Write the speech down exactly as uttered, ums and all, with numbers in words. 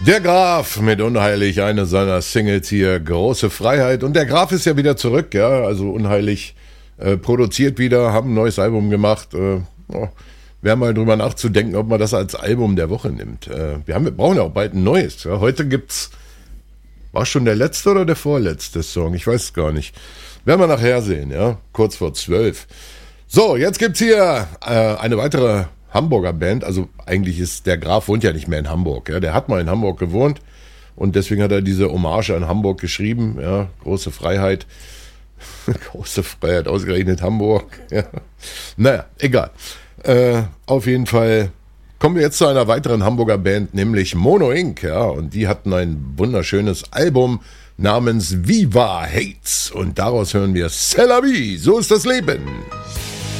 Der Graf mit Unheilig, eine seiner Singles hier, große Freiheit. Und der Graf ist ja wieder zurück, ja, also Unheilig äh, produziert wieder, haben ein neues Album gemacht. Äh, oh, wäre mal drüber nachzudenken, ob man das als Album der Woche nimmt. Äh, wir, haben, wir brauchen ja auch bald ein neues. Ja. Heute gibt's, war schon der letzte oder der vorletzte Song? Ich weiß es gar nicht. Werden wir nachher sehen, ja, kurz vor zwölf. So, jetzt gibt's hier äh, eine weitere Hamburger Band, also eigentlich ist der Graf wohnt ja nicht mehr in Hamburg, ja, der hat mal in Hamburg gewohnt und deswegen hat er diese Hommage an Hamburg geschrieben, ja, große Freiheit, große Freiheit, ausgerechnet Hamburg, ja. Naja, egal. Äh, auf jeden Fall kommen wir jetzt zu einer weiteren Hamburger Band, nämlich Mono Inc, ja, und die hatten ein wunderschönes Album namens Viva Hates und daraus hören wir C'est la vie, so ist das Leben.